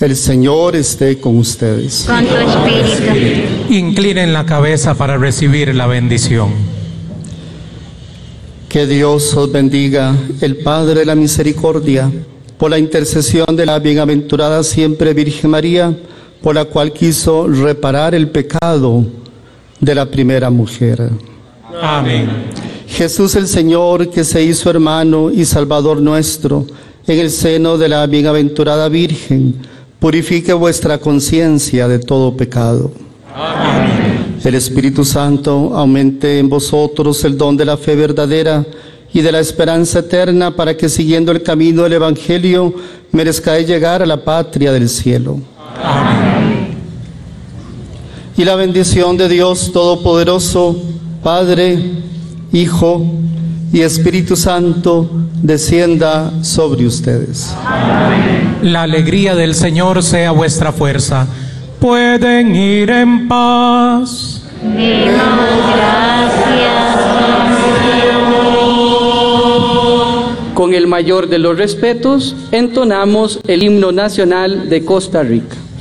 El Señor esté con ustedes. Con tu espíritu. Inclinen la cabeza para recibir la bendición. Que Dios os bendiga, el Padre de la misericordia, por la intercesión de la bienaventurada siempre Virgen María, por la cual quiso reparar el pecado de la primera mujer. Amén. Jesús el Señor, que se hizo hermano y salvador nuestro, en el seno de la bienaventurada Virgen, purifique vuestra conciencia de todo pecado. Amén. El Espíritu Santo aumente en vosotros el don de la fe verdadera y de la esperanza eterna, para que siguiendo el camino del Evangelio merezcáis llegar a la patria del cielo. Amén. Y la bendición de Dios Todopoderoso, Padre, Hijo y Espíritu Santo, descienda sobre ustedes. La alegría del Señor sea vuestra fuerza. Pueden ir en paz. Demos gracias. Con el mayor de los respetos, entonamos el himno nacional de Costa Rica.